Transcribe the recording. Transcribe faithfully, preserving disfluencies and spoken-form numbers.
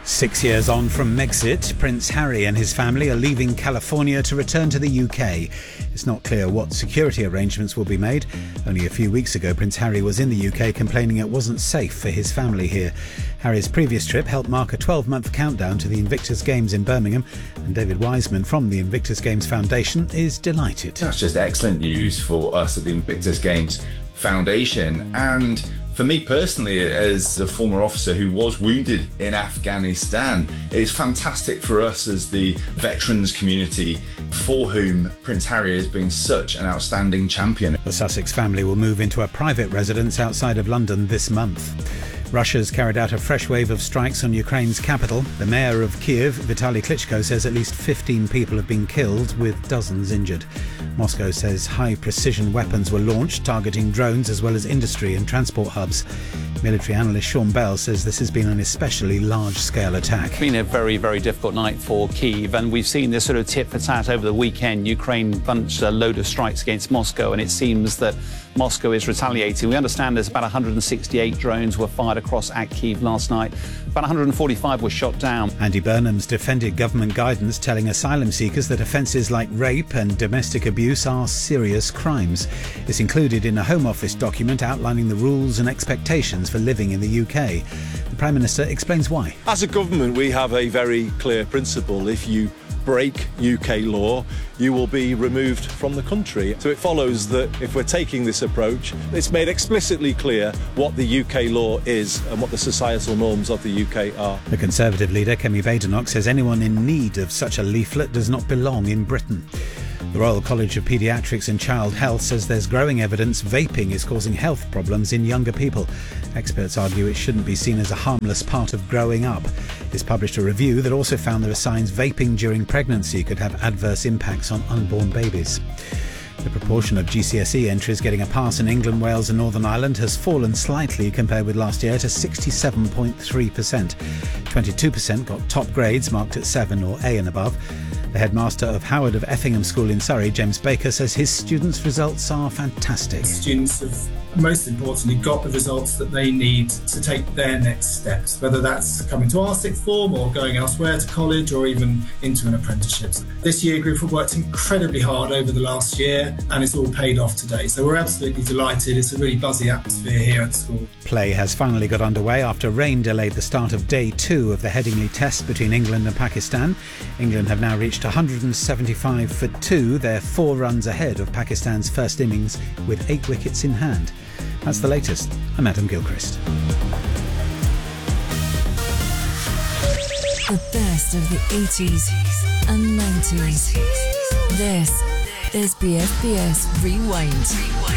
Six years on from Megxit, Prince Harry and his family are leaving California to return to the U K. It's not clear what security arrangements will be made. Only a few weeks ago, Prince Harry was in the U K complaining it wasn't safe for his family here. Harry's previous trip helped mark a twelve-month countdown to the Invictus Games in Birmingham, and David Wiseman from the Invictus Games Foundation is delighted. That's just excellent news for us at the Invictus Games Foundation, and for me personally, as a former officer who was wounded in Afghanistan, it's fantastic for us as the veterans community for whom Prince Harry has been such an outstanding champion. The Sussex family will move into a private residence outside of London this month. Russia's carried out a fresh wave of strikes on Ukraine's capital. The mayor of Kiev, Vitaly Klitschko, says at least fifteen people have been killed, with dozens injured. Moscow says high-precision weapons were launched, targeting drones as well as industry and transport hubs. Military analyst Sean Bell says this has been an especially large-scale attack. It's been a very, very difficult night for Kyiv, and we've seen this sort of tit-for-tat over the weekend. Ukraine launched a load of strikes against Moscow, and it seems that Moscow is retaliating. We understand there's about one hundred sixty-eight drones were fired across at Kyiv last night. About one hundred forty-five were shot down. Andy Burnham's defended government guidance telling asylum seekers that offences like rape and domestic abuse are serious crimes. It's included in a Home Office document outlining the rules and expectations for living in the U K. The Prime Minister explains why. As a government, we have a very clear principle. If you break U K law, you will be removed from the country. So it follows that if we're taking this approach, it's made explicitly clear what the U K law is and what the societal norms of the U K are. The Conservative leader, Kemi Badenoch, says anyone in need of such a leaflet does not belong in Britain. The Royal College of Paediatrics and Child Health says there's growing evidence vaping is causing health problems in younger people. Experts argue it shouldn't be seen as a harmless part of growing up. It's published a review that also found there are signs vaping during pregnancy could have adverse impacts on unborn babies. The proportion of G C S E entries getting a pass in England, Wales and Northern Ireland has fallen slightly compared with last year to sixty-seven point three percent. twenty-two percent got top grades marked at seven or A and above. The headmaster of Howard of Effingham School in Surrey, James Baker, says his students' results are fantastic. Students have, most importantly, got the results that they need to take their next steps, whether that's coming to our sixth form or going elsewhere to college or even into an apprenticeship. This year group have worked incredibly hard over the last year and it's all paid off today. So we're absolutely delighted. It's a really buzzy atmosphere here at school. Play has finally got underway after rain delayed the start of day two of the Headingley Test between England and Pakistan. England have now reached one hundred seventy-five for two. They're four runs ahead of Pakistan's first innings with eight wickets in hand. That's the latest. I'm Adam Gilchrist. The best of the eighties and nineties. This is B S B S Rewind.